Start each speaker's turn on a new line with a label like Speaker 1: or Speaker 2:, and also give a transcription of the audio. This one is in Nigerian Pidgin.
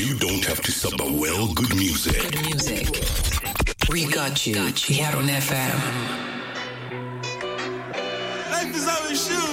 Speaker 1: You don't have to sub the well good music.
Speaker 2: Good music. We got you here on FM.
Speaker 3: Life is how it should